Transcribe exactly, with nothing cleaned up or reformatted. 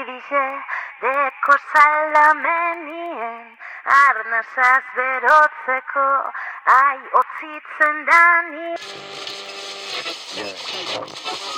Belize deko salamenien arnazaz berotzeko ai otzitzen dani.